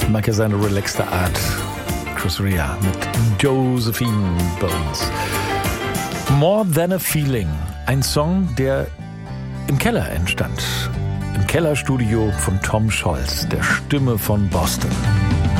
mag ja seine relaxte Art. Chris Rea mit Josephine Bones. More Than a Feeling. Ein Song, der im Keller entstand. Im Kellerstudio von Tom Scholz, der Stimme von Boston.